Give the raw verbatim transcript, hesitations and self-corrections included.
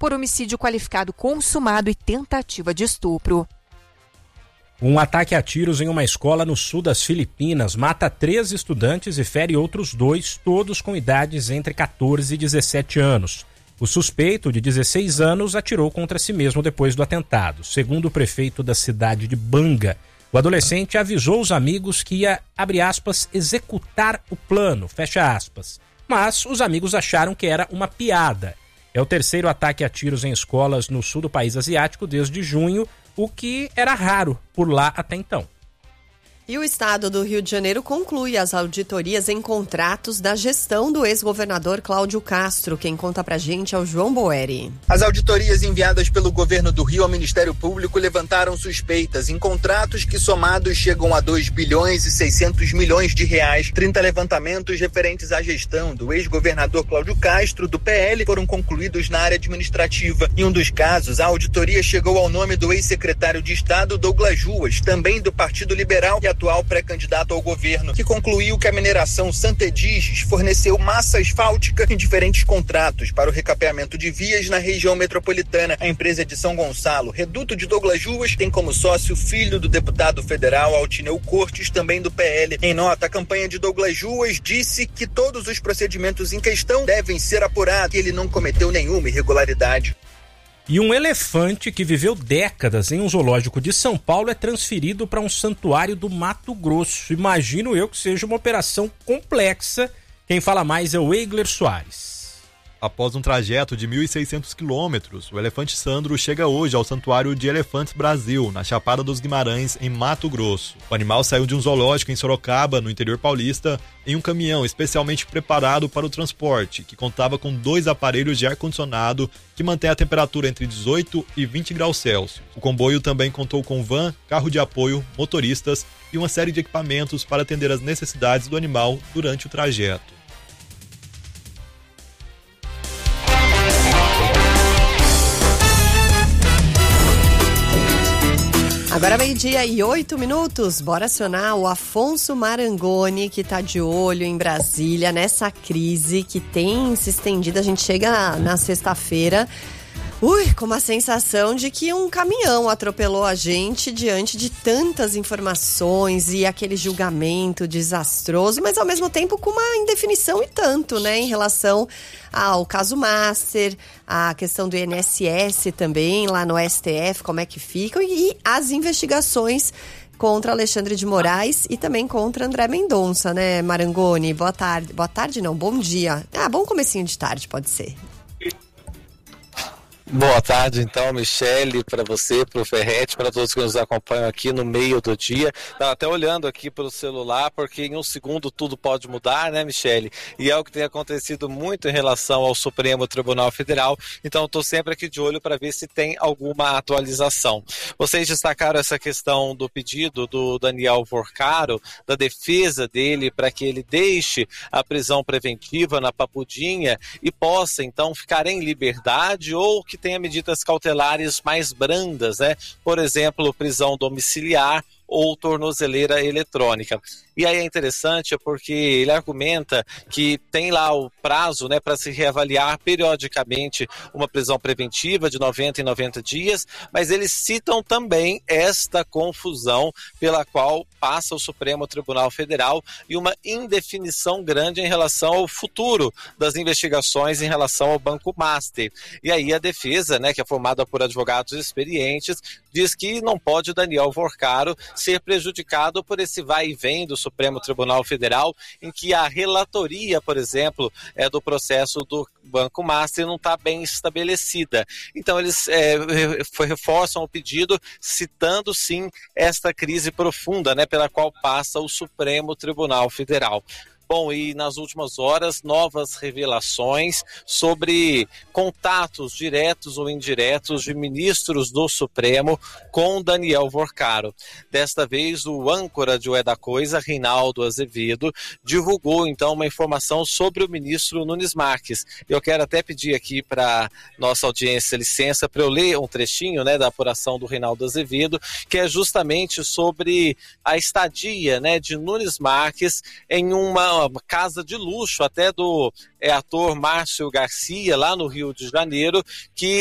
por homicídio qualificado consumado e tentativa de estupro. Um ataque a tiros em uma escola no sul das Filipinas mata três estudantes e fere outros dois, todos com idades entre catorze e dezessete anos. O suspeito, de dezesseis anos, atirou contra si mesmo depois do atentado. Segundo o prefeito da cidade de Banga, o adolescente avisou os amigos que ia, abre aspas, executar o plano, fecha aspas. Mas os amigos acharam que era uma piada. É o terceiro ataque a tiros em escolas no sul do país asiático desde junho, o que era raro por lá até então. E o estado do Rio de Janeiro conclui as auditorias em contratos da gestão do ex-governador Cláudio Castro. Quem conta pra gente é o João Boeri. As auditorias enviadas pelo governo do Rio ao Ministério Público levantaram suspeitas em contratos que somados chegam a dois bilhões e seiscentos milhões de reais. trinta levantamentos referentes à gestão do ex-governador Cláudio Castro, do P L, foram concluídos na área administrativa. Em um dos casos, a auditoria chegou ao nome do ex-secretário de Estado Douglas Ruas, também do Partido Liberal e atual pré-candidato ao governo, que concluiu que a mineração Santa Ediges forneceu massa asfáltica em diferentes contratos para o recapeamento de vias na região metropolitana. A empresa de São Gonçalo, reduto de Douglas Ruas, tem como sócio filho do deputado federal Altineu Cortes, também do P L. Em nota, a campanha de Douglas Ruas disse que todos os procedimentos em questão devem ser apurados e ele não cometeu nenhuma irregularidade. E um elefante que viveu décadas em um zoológico de São Paulo é transferido para um santuário do Mato Grosso. Imagino eu que seja uma operação complexa. Quem fala mais é o Eigler Soares. Após um trajeto de mil e seiscentos quilômetros, o elefante Sandro chega hoje ao Santuário de Elefantes Brasil, na Chapada dos Guimarães, em Mato Grosso. O animal saiu de um zoológico em Sorocaba, no interior paulista, em um caminhão especialmente preparado para o transporte, que contava com dois aparelhos de ar-condicionado que mantém a temperatura entre dezoito e vinte graus Celsius. O comboio também contou com van, carro de apoio, motoristas e uma série de equipamentos para atender às necessidades do animal durante o trajeto. Agora meio-dia e oito minutos, bora acionar o Afonso Marangoni, que tá de olho em Brasília, nessa crise que tem se estendido. A gente chega na sexta-feira, ui, com uma sensação de que um caminhão atropelou a gente diante de tantas informações e aquele julgamento desastroso, mas ao mesmo tempo com uma indefinição e tanto, né, em relação ao caso Master, a questão do I N S S também, lá no S T F, como é que ficam, e as investigações contra Alexandre de Moraes e também contra André Mendonça, né, Marangoni? Boa tarde. Boa tarde não, bom dia. Ah, bom comecinho de tarde, pode ser. Boa tarde, então, Michele, para você, para o Ferretti, para todos que nos acompanham aqui no meio do dia. Estava até olhando aqui pelo celular, porque em um segundo tudo pode mudar, né, Michele? E é o que tem acontecido muito em relação ao Supremo Tribunal Federal, então estou sempre aqui de olho para ver se tem alguma atualização. Vocês destacaram essa questão do pedido do Daniel Vorcaro, da defesa dele para que ele deixe a prisão preventiva na Papudinha e possa, então, ficar em liberdade ou que tenha medidas cautelares mais brandas, né? Por exemplo, prisão domiciliar ou tornozeleira eletrônica. E aí é interessante porque ele argumenta que tem lá o prazo, né, para se reavaliar periodicamente uma prisão preventiva de noventa em noventa dias, mas eles citam também esta confusão pela qual passa o Supremo Tribunal Federal e uma indefinição grande em relação ao futuro das investigações em relação ao Banco Master. E aí a defesa, né, que é formada por advogados experientes, diz que não pode Daniel Vorcaro ser prejudicado por esse vai e vem do Supremo Tribunal Federal, em que a relatoria, por exemplo, é, do processo do Banco Master não está bem estabelecida. Então eles é, reforçam o pedido, citando sim esta crise profunda, né, pela qual passa o Supremo Tribunal Federal. Bom, e nas últimas horas, novas revelações sobre contatos diretos ou indiretos de ministros do Supremo com Daniel Vorcaro. Desta vez, o âncora de O É da Coisa, Reinaldo Azevedo, divulgou, então, uma informação sobre o ministro Nunes Marques. Eu quero até pedir aqui para nossa audiência licença para eu ler um trechinho, né, da apuração do Reinaldo Azevedo, que é justamente sobre a estadia, né, de Nunes Marques em uma uma casa de luxo até do é, ator Márcio Garcia, lá no Rio de Janeiro, que